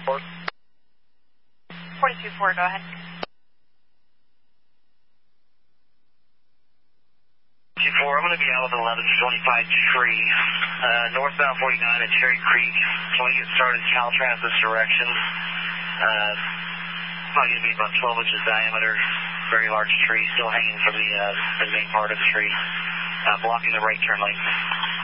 42-4, go ahead. 2-4, I'm going to be out of the 1125 tree, northbound 49 at Cherry Creek. Can we get started Caltrans this direction? Probably going to be about 12 inches diameter, very large tree, still hanging from the main part of the tree, blocking the right turn lane.